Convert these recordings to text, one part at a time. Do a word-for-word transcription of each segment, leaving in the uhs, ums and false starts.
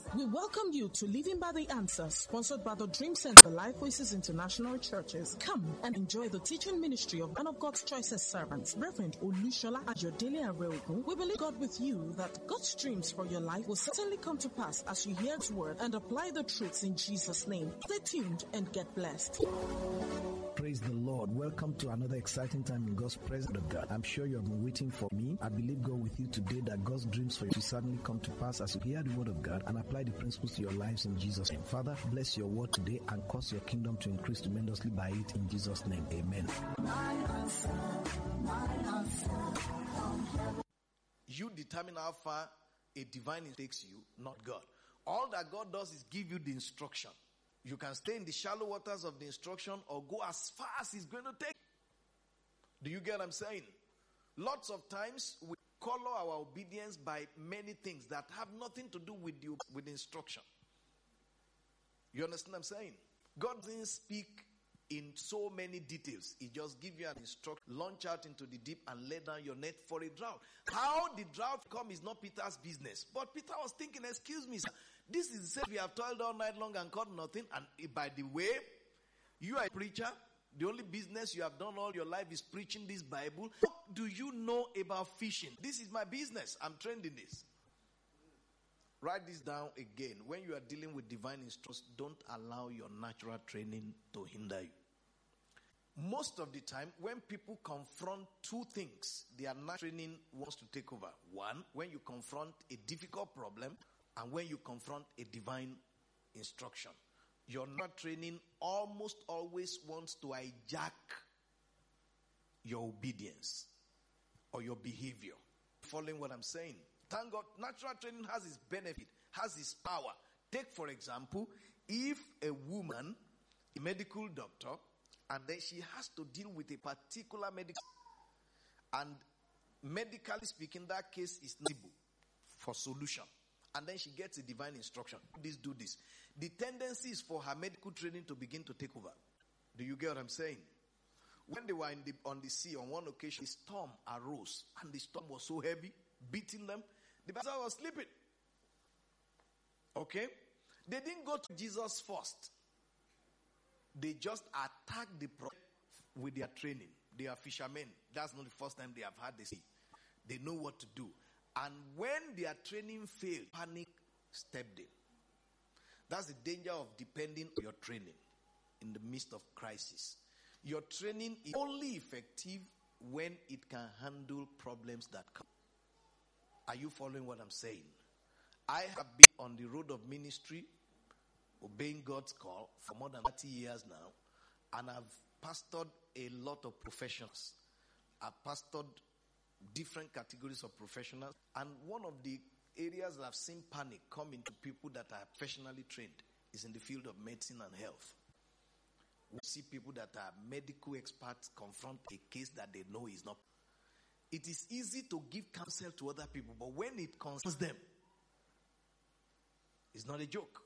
We welcome you to Living by the Answer, sponsored by the Dream Center Life Voices International Churches. Come and enjoy the teaching ministry of one of God's choicest servants, Reverend Olushola Ayodele Areogun. We believe God with you that God's dreams for your life will certainly come to pass as you hear His word and apply the truths in Jesus' name. Stay tuned and get blessed. Praise the Lord. Welcome to another exciting time in God's presence of God. I'm sure you have been waiting for me. I believe God with you today that God's dreams for you will certainly come to pass as you hear the word of God and apply the principles to your lives in Jesus' name. Father, bless your word today and cause your kingdom to increase tremendously by it in Jesus' name. Amen. You determine how far a divine takes you, not God. All that God does is give you the instruction. You can stay in the shallow waters of the instruction or go as far as He's going to take. Do you get what I'm saying? Lots of times we color our obedience by many things that have nothing to do with you, with the instruction. You understand what I'm saying? God doesn't speak in so many details. He just gives you an instruction, launch out into the deep and lay down your net for a drought. How the drought come is not Peter's business. But Peter was thinking, excuse me, sir, this is the same we have toiled all night long and caught nothing. And by the way, you are a preacher. The only business you have done all your life is preaching this Bible. What do you know about fishing? This is my business. I'm trained in this. Write this down again. When you are dealing with divine instructions, don't allow your natural training to hinder you. Most of the time, when people confront two things, their natural training wants to take over. One, when you confront a difficult problem, and when you confront a divine instruction. Your natural training almost always wants to hijack your obedience or your behavior. Following what I'm saying? Thank God, natural training has its benefit, has its power. Take, for example, if a woman, a medical doctor, and then she has to deal with a particular medical, and medically speaking, that case is needed for solution. And then she gets a divine instruction. Do this, do this. The tendency is for her medical training to begin to take over. Do you get what I'm saying? When they were in the, on the sea, on one occasion, a storm arose. And the storm was so heavy, beating them. The pastor was sleeping. Okay? They didn't go to Jesus first. They just attacked the problem with their training. They are fishermen. That's not the first time they have had the sea. They know what to do. And when their training failed, panic stepped in. That's the danger of depending on your training in the midst of crisis. Your training is only effective when it can handle problems that come. Are you following what I'm saying? I have been on the road of ministry, obeying God's call for more than thirty years now, and I've pastored a lot of professionals. I've pastored different categories of professionals, and one of the areas that I've seen panic come into people that are professionally trained is in the field of medicine and health. We see people that are medical experts confront a case that they know is not. It is easy to give counsel to other people, but when it concerns them, it's not a joke.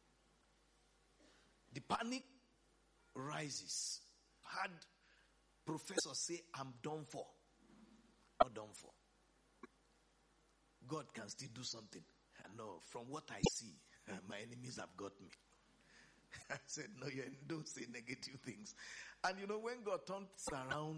The panic rises. I've had professors say, I'm done for. Not done for. God can still do something. No, from what I see, my enemies have got me. I said, no, you don't say negative things. And you know, when God turns around